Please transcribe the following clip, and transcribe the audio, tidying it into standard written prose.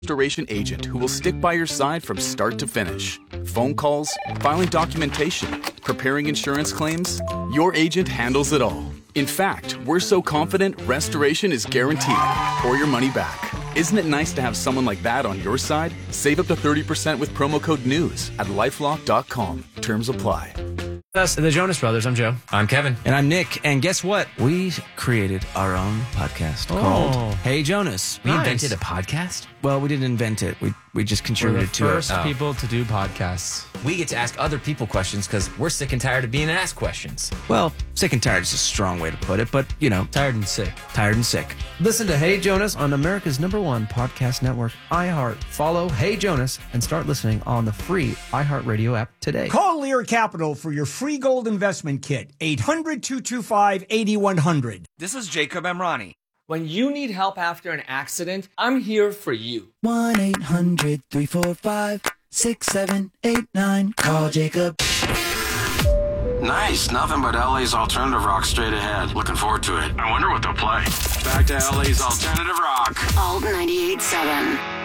Restoration agent who will stick by your side from start to finish. Phone calls, filing documentation, preparing insurance claims. Your agent handles it all. In fact, we're so confident restoration is guaranteed or your money back. Isn't it nice to have someone like that on your side? Save up to 30% with promo code NEWS at LifeLock.com. Terms apply. Us, the Jonas Brothers. I'm Joe. I'm Kevin. And I'm Nick. And guess what? We created our own podcast called Hey Jonas. We invented a podcast? Well, we didn't invent it. We just contributed to it. We're the first people to do podcasts. We get to ask other people questions because we're sick and tired of being asked questions. Well, sick and tired is a strong way to put it, but, you know. Tired and sick. Tired and sick. Listen to Hey Jonas on America's #1 podcast network, iHeart. Follow Hey Jonas and start listening on the free iHeartRadio app today. Call Lear Capital for your free gold investment kit. 800-225-8100. This is Jacob Emrani. When you need help after an accident, I'm here for you. 1-800-345-6789. Call Jacob. Nice. Nothing but LA's alternative rock straight ahead. Looking forward to it. I wonder what they'll play. Back to LA's alternative rock. Alt 98.7.